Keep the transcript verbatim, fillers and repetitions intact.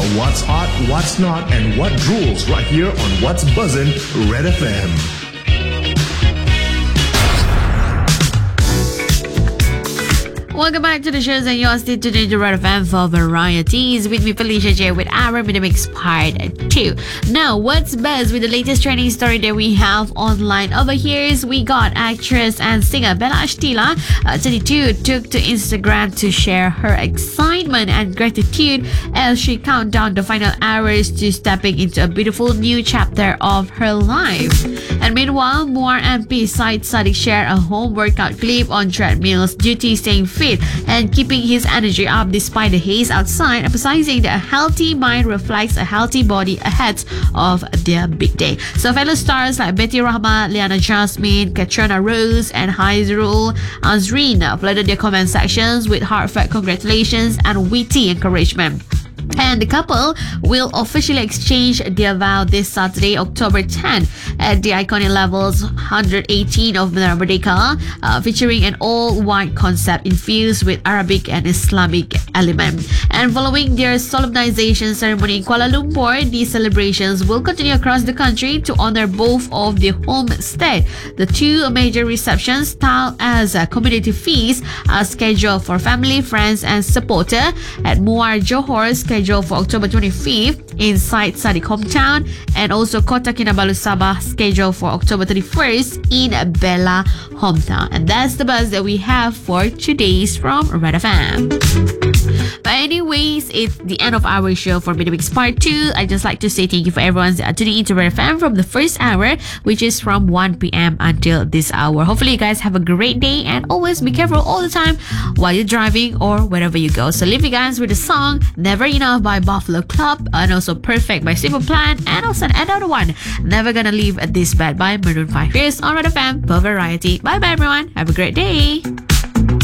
what's hot, what's not, and what rules right here on What's Buzzin' Red F M. Welcome back to the shows, and you're still today to Red F M for varieties with me, Felicia J, with our Minimix Part two. Now, what's best with the latest trending story that we have online? Over here is we got actress and singer Bella Ashtila, uh, thirty-two, took to Instagram to share her excitement and gratitude as she count down the final hours to stepping into a beautiful new chapter of her life. And meanwhile, Muar M P Syed Saddiq shared a home workout clip on treadmills due to staying fit and keeping his energy up despite the haze outside, emphasizing that a healthy mind reflects a healthy body ahead of their big day. So fellow stars like Betty Rahma, Liana Jasmine, Katrina Rose, and Haizrul Azreen flooded their comment sections with heartfelt congratulations and witty encouragement. And the couple will officially exchange their vow this Saturday, October tenth, at the iconic levels one hundred eighteen of Merdeka, uh, featuring an all-white concept infused with Arabic and Islamic element. And following their solemnization ceremony in Kuala Lumpur, these celebrations will continue across the country to honor both of the homestay. The two major receptions, styled as a community feast, are scheduled for family, friends, and supporter at Muar Johor, scheduled for October twenty-fifth in Syed Saddiq hometown, and also Kota Kinabalu Sabah scheduled for October thirty-first in Bella hometown. And that's the buzz that we have for today's from Red F M. But anyways, it's the end of our show for Minimix Part two. I just like to say thank you for everyone tuning into Red F M from the first hour, which is from one p.m. until this hour. Hopefully you guys have a great day, and always be careful all the time while you're driving or wherever you go. So leave you guys with the song Never Enough by Buffalo Club, and also Perfect by Simple Plan, and also another one, Never Gonna Leave This Bed by Maroon five. Here's on Red F M for variety. Bye bye everyone. Have a great day.